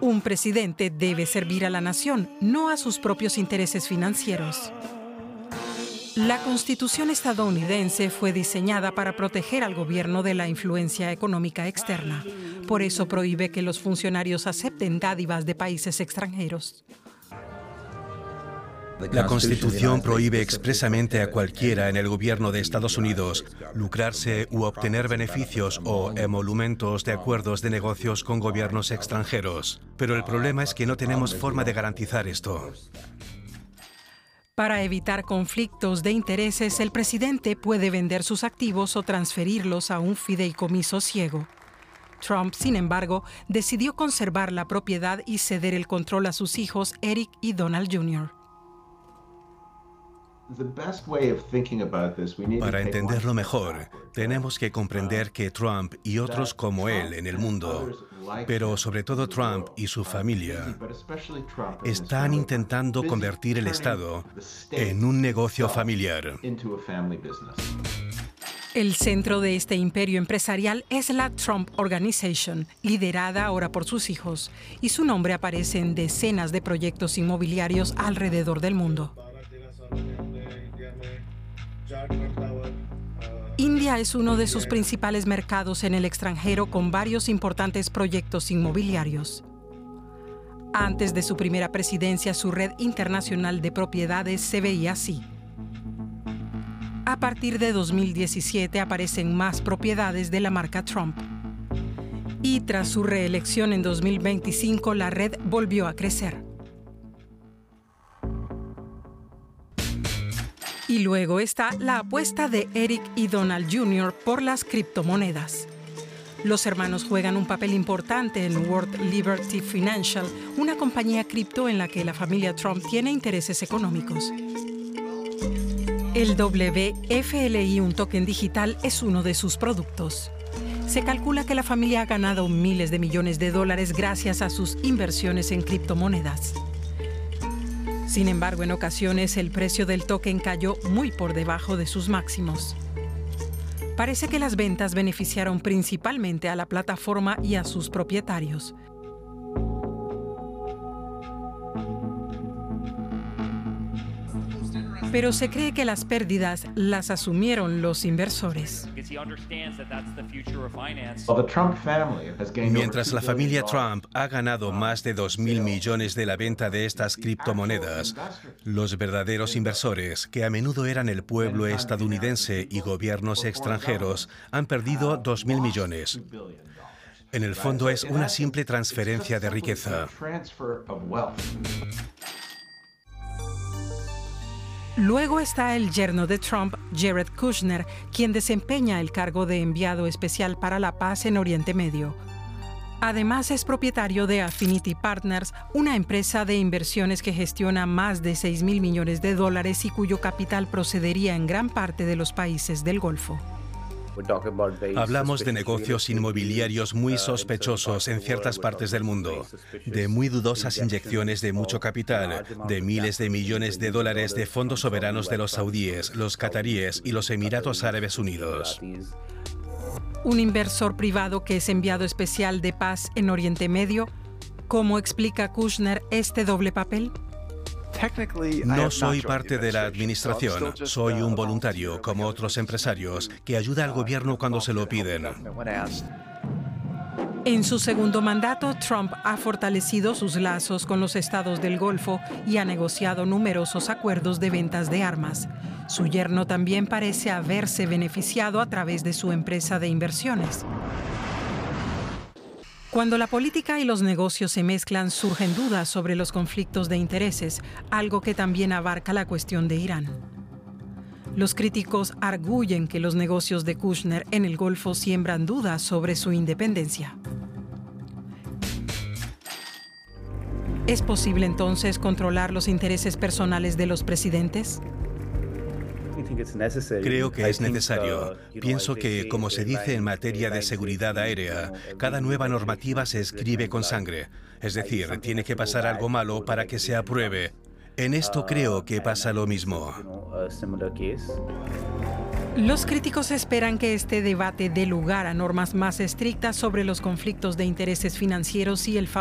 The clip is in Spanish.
Un presidente debe servir a la nación, no a sus propios intereses financieros. La Constitución estadounidense fue diseñada para proteger al gobierno de la influencia económica externa. Por eso prohíbe que los funcionarios acepten dádivas de países extranjeros. La Constitución prohíbe expresamente a cualquiera en el gobierno de Estados Unidos lucrarse u obtener beneficios o emolumentos de acuerdos de negocios con gobiernos extranjeros. Pero el problema es que no tenemos forma de garantizar esto. Para evitar conflictos de intereses, el presidente puede vender sus activos o transferirlos a un fideicomiso ciego. Trump, sin embargo, decidió conservar la propiedad y ceder el control a sus hijos Eric y Donald Jr. Para entenderlo mejor, tenemos que comprender que Trump y otros como él en el mundo, pero sobre todo Trump y su familia, están intentando convertir el Estado en un negocio familiar. El centro de este imperio empresarial es la Trump Organization, liderada ahora por sus hijos, y su nombre aparece en decenas de proyectos inmobiliarios alrededor del mundo. India es uno de sus principales mercados en el extranjero, con varios importantes proyectos inmobiliarios. Antes de su primera presidencia, su red internacional de propiedades se veía así. A partir de 2017 aparecen más propiedades de la marca Trump. Y tras su reelección en 2025, la red volvió a crecer. Y luego está la apuesta de Eric y Donald Jr. por las criptomonedas. Los hermanos juegan un papel importante en World Liberty Financial, una compañía cripto en la que la familia Trump tiene intereses económicos. El WFLI, un token digital, es uno de sus productos. Se calcula que la familia ha ganado miles de millones de dólares gracias a sus inversiones en criptomonedas. Sin embargo, en ocasiones el precio del token cayó muy por debajo de sus máximos. Parece que las ventas beneficiaron principalmente a la plataforma y a sus propietarios. Pero se cree que las pérdidas las asumieron los inversores. Mientras la familia Trump ha ganado más de 2.000 millones de la venta de estas criptomonedas, los verdaderos inversores, que a menudo eran el pueblo estadounidense y gobiernos extranjeros, han perdido 2.000 millones. En el fondo es una simple transferencia de riqueza. Luego está el yerno de Trump, Jared Kushner, quien desempeña el cargo de enviado especial para la paz en Oriente Medio. Además, es propietario de Affinity Partners, una empresa de inversiones que gestiona más de 6.000 millones de dólares y cuyo capital procedería en gran parte de los países del Golfo. Hablamos de negocios inmobiliarios muy sospechosos en ciertas partes del mundo, de muy dudosas inyecciones de mucho capital, de miles de millones de dólares de fondos soberanos de los saudíes, los cataríes y los Emiratos Árabes Unidos. Un inversor privado que es enviado especial de paz en Oriente Medio. ¿Cómo explica Kushner este doble papel? No soy parte de la administración, soy un voluntario, como otros empresarios, que ayuda al gobierno cuando se lo piden. En su segundo mandato, Trump ha fortalecido sus lazos con los estados del Golfo y ha negociado numerosos acuerdos de ventas de armas. Su yerno también parece haberse beneficiado a través de su empresa de inversiones. Cuando la política y los negocios se mezclan, surgen dudas sobre los conflictos de intereses, algo que también abarca la cuestión de Irán. Los críticos arguyen que los negocios de Kushner en el Golfo siembran dudas sobre su independencia. ¿Es posible entonces controlar los intereses personales de los presidentes? Creo que es necesario. Pienso que, como se dice en materia de seguridad aérea, cada nueva normativa se escribe con sangre. Es decir, tiene que pasar algo malo para que se apruebe. En esto creo que pasa lo mismo. Los críticos esperan que este debate dé lugar a normas más estrictas sobre los conflictos de intereses financieros y el